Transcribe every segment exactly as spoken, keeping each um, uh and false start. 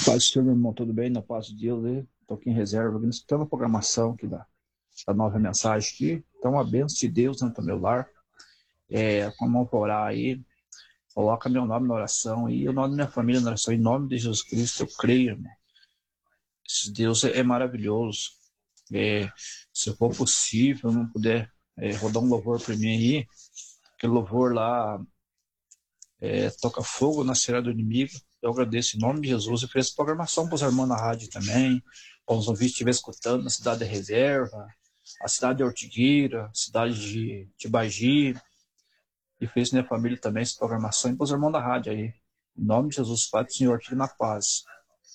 Paz do Senhor, meu irmão, tudo bem? Na paz de Deus, estou aqui em reserva, aqui, escutando a programação aqui da, da nova mensagem aqui. Então, a bênção de Deus dentro do meu lar. É, vamos orar aí, coloca meu nome na oração e o nome da minha família na oração. Em nome de Jesus Cristo, eu creio, irmão. Esse Deus é, é maravilhoso. É, se for possível, não puder é, rodar um louvor para mim aí, aquele louvor lá, é, toca fogo na cera do inimigo. Eu agradeço em nome de Jesus e fiz programação para os irmãos na rádio também, para os ouvintes estiverem escutando na cidade da Reserva, a cidade de Ortigueira, a cidade de Tibagi, e fez minha família também essa programação e para os irmãos da rádio aí. Em nome de Jesus, Pai do Senhor, fique na paz.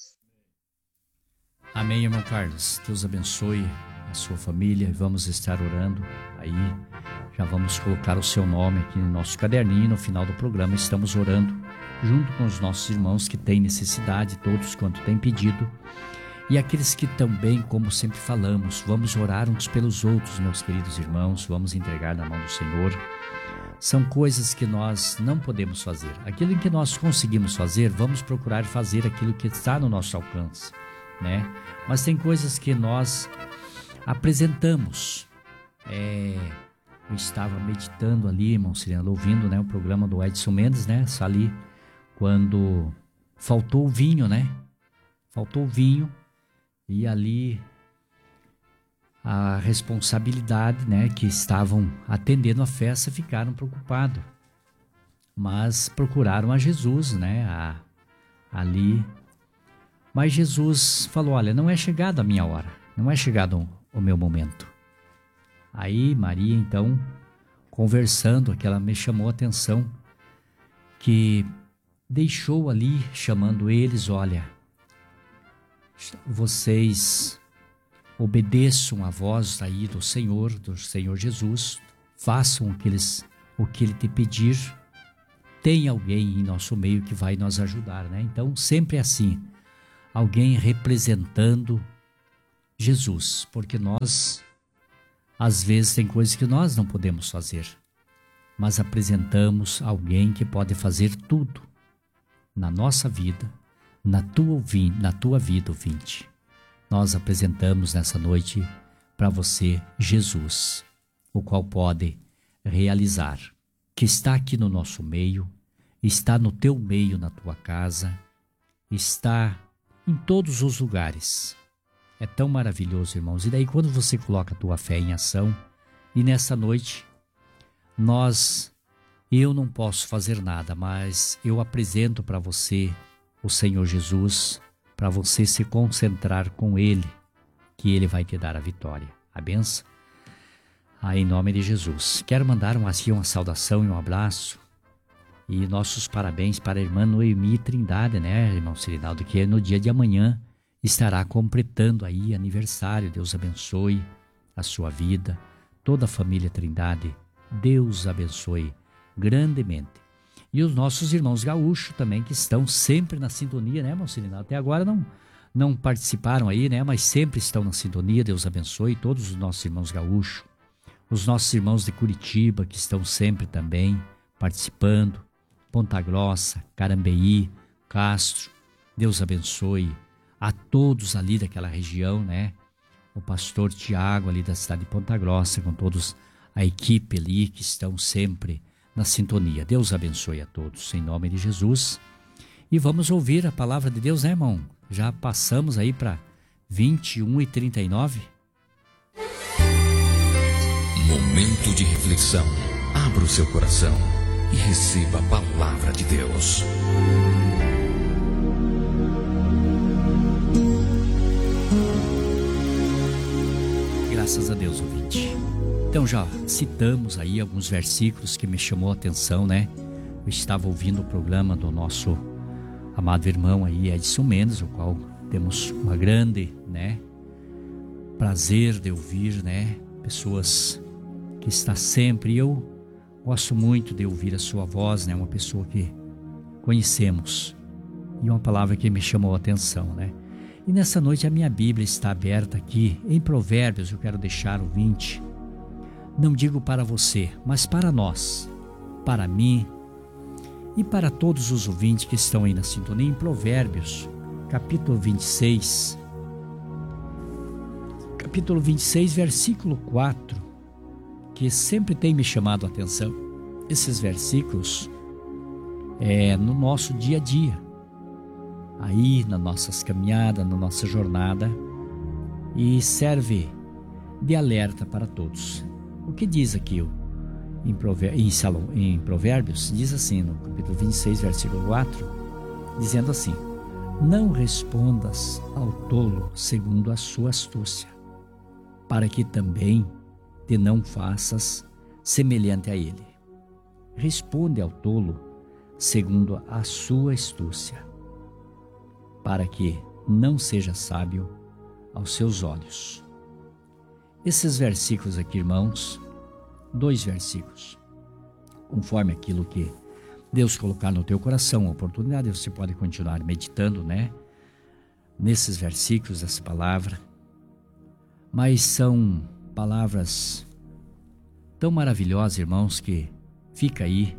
Amém, irmão Carlos. Deus abençoe a sua família e vamos estar orando aí. Já vamos colocar o seu nome aqui no nosso caderninho. No final do programa estamos orando junto com os nossos irmãos que têm necessidade, todos quanto têm pedido. E aqueles que também, como sempre falamos, vamos orar uns pelos outros, meus queridos irmãos. Vamos entregar na mão do Senhor. São coisas que nós não podemos fazer. Aquilo que nós conseguimos fazer, vamos procurar fazer aquilo que está no nosso alcance, né? Mas tem coisas que nós apresentamos. É, eu estava meditando ali, irmão Cirino, ouvindo, né, o programa do Edson Mendes, né? Só ali, quando faltou o vinho, né? Faltou o vinho e ali a responsabilidade, né, que estavam atendendo a festa ficaram preocupados, mas procuraram a Jesus, né, a, ali. Mas Jesus falou, olha, não é chegada a minha hora, não é chegado o meu momento. Aí Maria, então, conversando, aquela me chamou a atenção, que deixou ali, chamando eles, olha, vocês obedeçam a voz aí do Senhor, do Senhor Jesus, façam o que, eles, o que Ele te pedir, tem alguém em nosso meio que vai nos ajudar, né? Então, sempre assim, alguém representando Jesus, porque nós, às vezes, tem coisas que nós não podemos fazer, mas apresentamos alguém que pode fazer tudo na nossa vida, na tua, na tua vida, ouvinte. Nós apresentamos nessa noite para você Jesus, o qual pode realizar, que está aqui no nosso meio, está no teu meio, na tua casa, está em todos os lugares. É tão maravilhoso, irmãos. E daí quando você coloca a tua fé em ação, e nessa noite, nós, eu não posso fazer nada, mas eu apresento para você o Senhor Jesus, para você se concentrar com Ele, que Ele vai te dar a vitória, a benção. Ah, em nome de Jesus. Quero mandar um, assim, uma saudação e um abraço e nossos parabéns para a irmã Noemi Trindade, né, irmão Cirinaldo, que no dia de amanhã estará completando aí aniversário. Deus abençoe a sua vida, toda a família Trindade, Deus abençoe grandemente. E os nossos irmãos gaúchos também, que estão sempre na sintonia, né, irmão Cirinaldo? Até agora não, não participaram aí, né, mas sempre estão na sintonia. Deus abençoe todos os nossos irmãos gaúchos, os nossos irmãos de Curitiba, que estão sempre também participando, Ponta Grossa, Carambeí, Castro, Deus abençoe a todos ali daquela região, né? O pastor Tiago ali da cidade de Ponta Grossa, com todos a equipe ali que estão sempre na sintonia. Deus abençoe a todos, em nome de Jesus. E vamos ouvir a palavra de Deus, né, irmão? Já passamos aí para vinte e um e trinta e nove. Momento de reflexão. Abra o seu coração e receba a palavra de Deus. Graças a Deus, ouvinte. Então já citamos aí alguns versículos que me chamou a atenção, né? Eu estava ouvindo o programa do nosso amado irmão aí, Edson Mendes, o qual temos uma grande, né, prazer de ouvir, né? Pessoas que está sempre, e eu gosto muito de ouvir a sua voz, né? Uma pessoa que conhecemos, e uma palavra que me chamou a atenção, né? E nessa noite a minha Bíblia está aberta aqui em Provérbios. Eu quero deixar o ouvinte, não digo para você, mas para nós, para mim e para todos os ouvintes que estão aí na sintonia, em Provérbios, capítulo vinte e seis, capítulo vinte e seis, versículo quatro, que sempre tem me chamado a atenção. Esses versículos é no nosso dia a dia, aí nas nossas caminhadas, na nossa jornada, e serve de alerta para todos. O que diz aqui em, em, Salom, em Provérbios? Diz assim no capítulo vinte e seis, versículo quatro, dizendo assim: não respondas ao tolo segundo a sua astúcia, para que também te não faças semelhante a ele. Responde ao tolo segundo a sua astúcia, para que não seja sábio aos seus olhos. Esses versículos aqui, irmãos, dois versículos, conforme aquilo que Deus colocar no teu coração, a oportunidade, você pode continuar meditando, né? Nesses versículos, essa palavra, mas são palavras tão maravilhosas, irmãos, que fica aí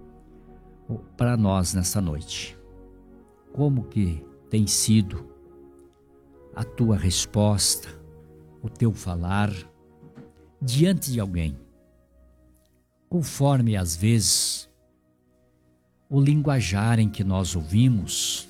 para nós nessa noite. Como que tem sido a tua resposta, o teu falar diante de alguém? Conforme às vezes o linguajar em que nós ouvimos,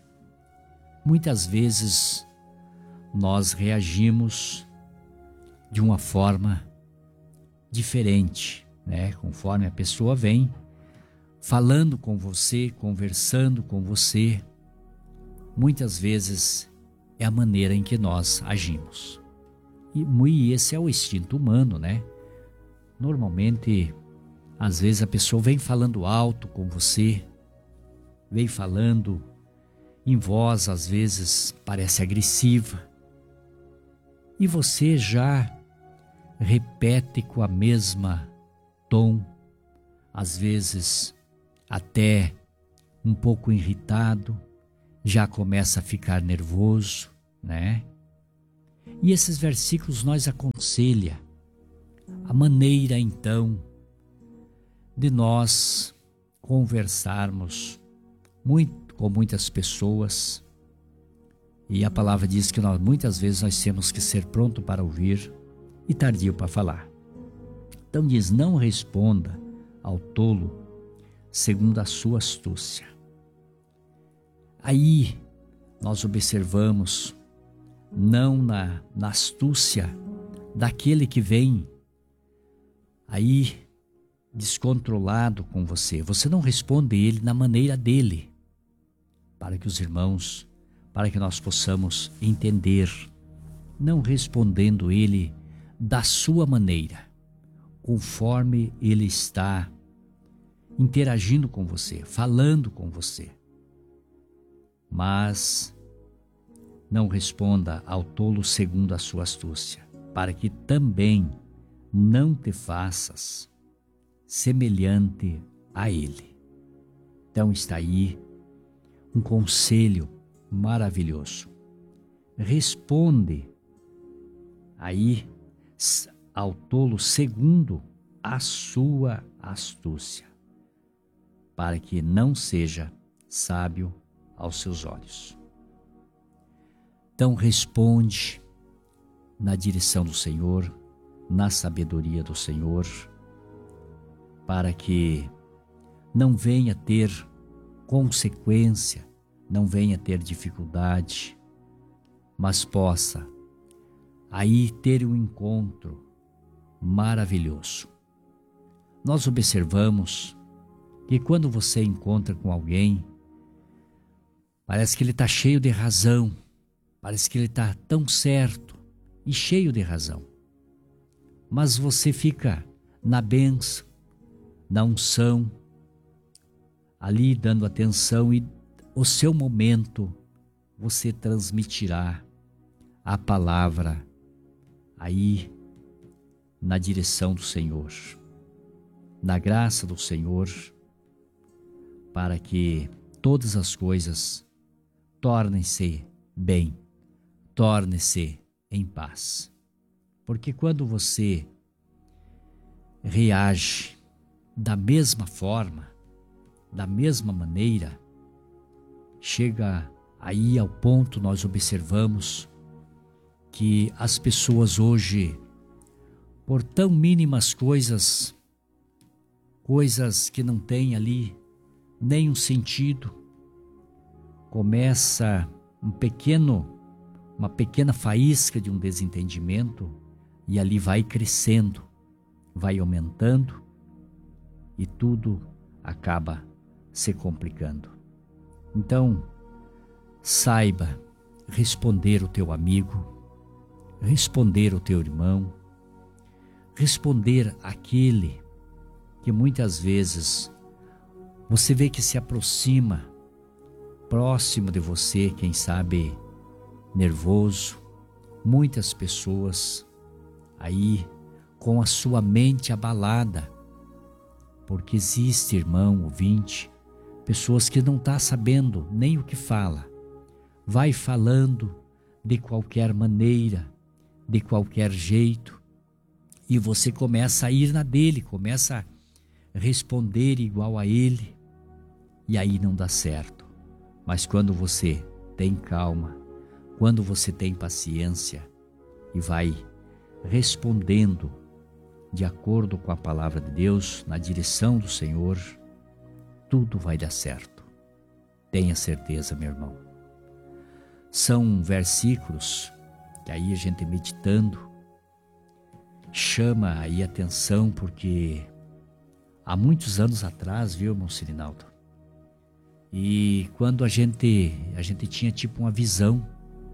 muitas vezes nós reagimos de uma forma diferente, né? Conforme a pessoa vem falando com você, conversando com você, muitas vezes é a maneira em que nós agimos. E, e esse é o instinto humano, né? Normalmente, às vezes a pessoa vem falando alto com você, vem falando em voz, às vezes parece agressiva, e você já repete com a mesma tom, às vezes até um pouco irritado, já começa a ficar nervoso, né? E esses versículos nos aconselham a maneira então de nós conversarmos muito com muitas pessoas. E a palavra diz que nós, muitas vezes nós temos que ser pronto para ouvir e tardio para falar. Então diz: não responda ao tolo segundo a sua astúcia. Aí nós observamos, não na, na astúcia daquele que vem aí descontrolado com você. Você não responde ele na maneira dele, para que os irmãos, para que nós possamos entender, não respondendo ele da sua maneira, conforme ele está interagindo com você, falando com você. Mas não responda ao tolo segundo a sua astúcia, para que também não te faças semelhante a ele. Então está aí um conselho maravilhoso. Responde aí ao tolo segundo a sua astúcia, para que não seja sábio aos seus olhos. Então responde na direção do Senhor, na sabedoria do Senhor, para que não venha ter consequência, não venha ter dificuldade, mas possa aí ter um encontro maravilhoso. Nós observamos que quando você encontra com alguém, parece que ele está cheio de razão, parece que ele está tão certo e cheio de razão, mas você fica na bênção, na unção, ali dando atenção, e o seu momento você transmitirá a palavra aí na direção do Senhor, na graça do Senhor, para que todas as coisas tornem-se bem, tornem-se em paz. Porque quando você reage da mesma forma, da mesma maneira, chega aí ao ponto nós observamos que as pessoas hoje, por tão mínimas coisas, coisas que não têm ali nenhum sentido, começa um pequeno, uma pequena faísca de um desentendimento e ali vai crescendo, vai aumentando e tudo acaba se complicando. Então, saiba responder o teu amigo, responder o teu irmão, responder aquele que muitas vezes você vê que se aproxima próximo de você, quem sabe nervoso, muitas pessoas aí com a sua mente abalada, porque existe, irmão ouvinte, pessoas que não estão sabendo nem o que fala, vai falando de qualquer maneira, de qualquer jeito, e você começa a ir na dele, começa a responder igual a ele, e aí não dá certo. Mas quando você tem calma, quando você tem paciência e vai respondendo de acordo com a palavra de Deus, na direção do Senhor, tudo vai dar certo. Tenha certeza, meu irmão. São versículos que aí a gente meditando chama aí atenção, porque há muitos anos atrás, viu, irmão Cirinaldo? E quando a gente, a gente tinha tipo uma visão,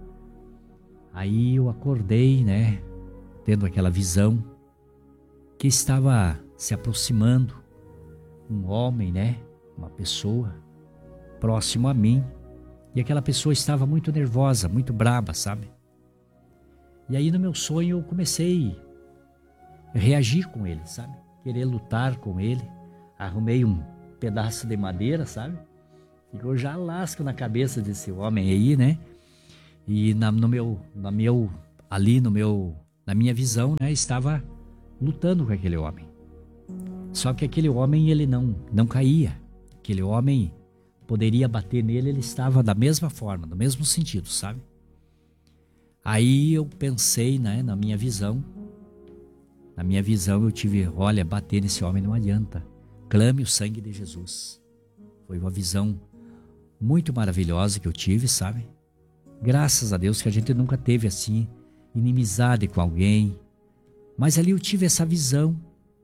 aí eu acordei, né, tendo aquela visão, que estava se aproximando um homem, né, uma pessoa próximo a mim, e aquela pessoa estava muito nervosa, muito braba, sabe? E aí no meu sonho eu comecei a reagir com ele, sabe? Querer lutar com ele, arrumei um pedaço de madeira, sabe? E eu já lasco na cabeça desse homem aí, né? E na, no meu, na meu, ali no meu, na minha visão, né? Estava lutando com aquele homem. Só que aquele homem, ele não, não caía. Aquele homem poderia bater nele, ele estava da mesma forma, do mesmo sentido, sabe? Aí eu pensei, né? Na minha visão, na minha visão eu tive, olha, bater nesse homem não adianta. Clame o sangue de Jesus. Foi uma visão muito maravilhosa que eu tive, sabe? Graças a Deus que a gente nunca teve assim inimizade com alguém, mas ali eu tive essa visão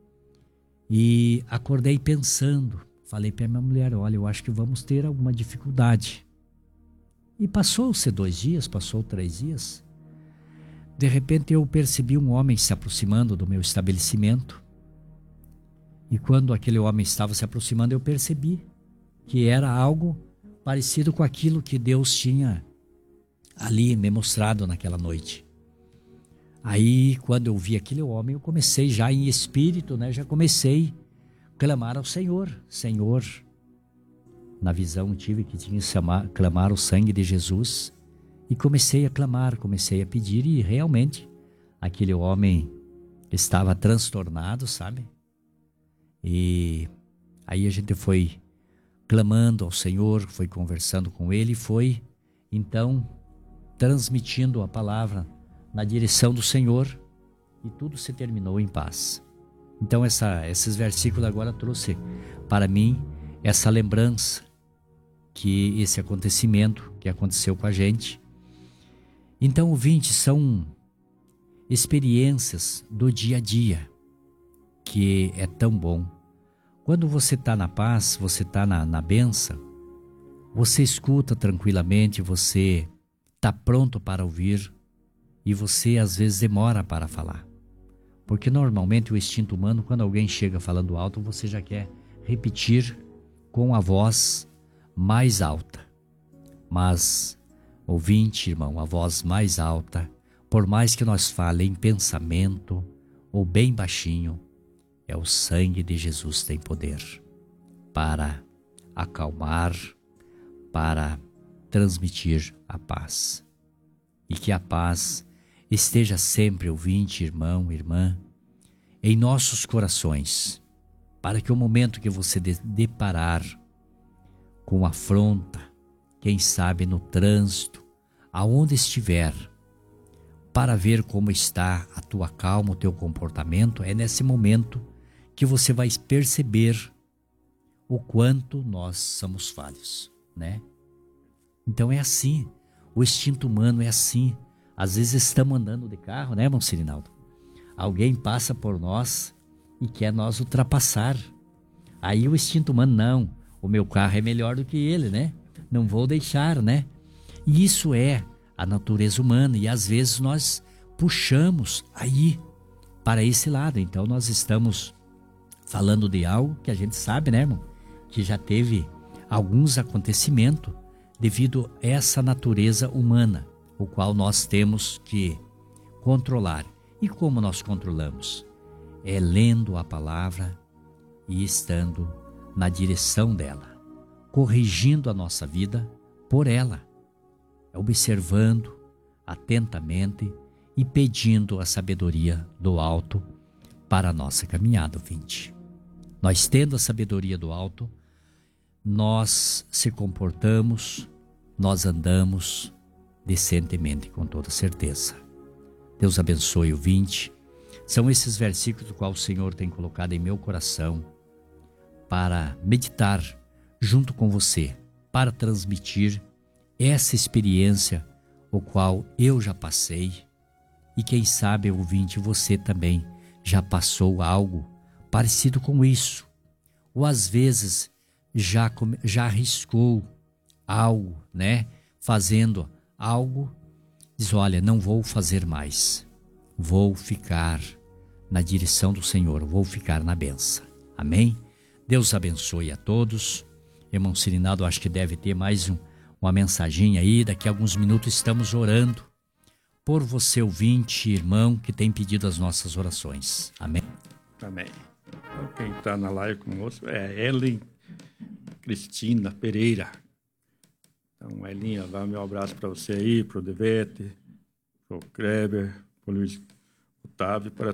e acordei pensando, falei para minha mulher, olha, eu acho que vamos ter alguma dificuldade. E passou-se dois dias, passou três dias, de repente eu percebi um homem se aproximando do meu estabelecimento, e quando aquele homem estava se aproximando eu percebi que era algo parecido com aquilo que Deus tinha ali me mostrado naquela noite. Aí, quando eu vi aquele homem, eu comecei já em espírito, né? Já comecei a clamar ao Senhor. Senhor, na visão tive que tinha que chamar, clamar o sangue de Jesus. E comecei a clamar, comecei a pedir e realmente aquele homem estava transtornado, sabe? E aí a gente foi clamando ao Senhor, foi conversando com Ele e foi, então, transmitindo a palavra na direção do Senhor e tudo se terminou em paz. Então, essa, esses versículos agora trouxe para mim essa lembrança que esse acontecimento que aconteceu com a gente. Então, ouvintes, são experiências do dia a dia que é tão bom. Quando você está na paz, você está na, na bênção, você escuta tranquilamente, você está pronto para ouvir e você às vezes demora para falar. Porque normalmente o instinto humano, quando alguém chega falando alto, você já quer repetir com a voz mais alta. Mas, ouvinte, irmão, a voz mais alta, por mais que nós falem em pensamento ou bem baixinho, é o sangue de Jesus que tem poder para acalmar, para transmitir a paz. E que a paz esteja sempre, ouvinte, irmão, irmã, em nossos corações, para que o momento que você deparar com afronta, quem sabe no trânsito, aonde estiver, para ver como está a tua calma, o teu comportamento. É nesse momento que você vai perceber o quanto nós somos falhos, né? Então é assim, o instinto humano é assim. Às vezes estamos andando de carro, né, irmão Cirinaldo? Alguém passa por nós e quer nós ultrapassar. Aí o instinto humano, não, o meu carro é melhor do que ele, né? Não vou deixar, né? E isso é a natureza humana, e às vezes nós puxamos aí para esse lado. Então nós estamos falando de algo que a gente sabe, né, irmão? Que já teve alguns acontecimentos devido a essa natureza humana, o qual nós temos que controlar. E como nós controlamos? É lendo a palavra e estando na direção dela, corrigindo a nossa vida por ela, observando atentamente e pedindo a sabedoria do alto para a nossa caminhada, ouvinte. Nós tendo a sabedoria do alto, nós se comportamos, nós andamos decentemente, com toda certeza. Deus abençoe, ouvinte. São esses versículos do qual o Senhor tem colocado em meu coração para meditar junto com você, para transmitir essa experiência o qual eu já passei, e quem sabe, ouvinte, você também já passou algo parecido com isso, ou às vezes já, já arriscou algo, né? Fazendo algo, diz, olha, não vou fazer mais, vou ficar na direção do Senhor, vou ficar na benção. Amém? Deus abençoe a todos. Irmão Cirinaldo, acho que deve ter mais um, uma mensaginha aí, daqui a alguns minutos estamos orando por você, ouvinte, irmão, que tem pedido as nossas orações. Amém? Amém. Então, quem está na live conosco é Ellen Cristina Pereira. Então, Elinha, dá meu abraço para você aí, para o Devete, para o Kleber, para o Luiz Otávio, para